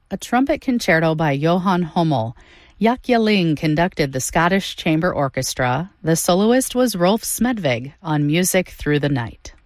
a trumpet concerto by Johann Hummel. Jaak Jalling conducted the Scottish Chamber Orchestra. The soloist was Rolf Smedvig on Music Through the Night.